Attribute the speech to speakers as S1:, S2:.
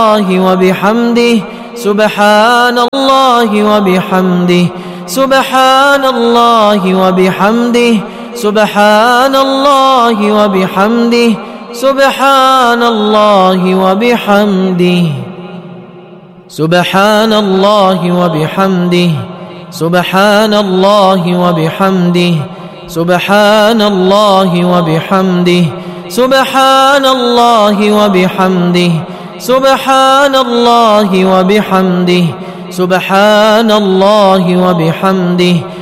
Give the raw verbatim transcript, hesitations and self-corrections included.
S1: الله وبحمده سبحان الله وبحمده سبحان الله وبحمده سبحان الله وبحمده سبحان الله وبحمده سبحان الله وبحمده سبحان الله وبحمده سبحان الله وبحمده سبحان الله وبحمده سبحان الله وبحمده سبحان الله وبحمده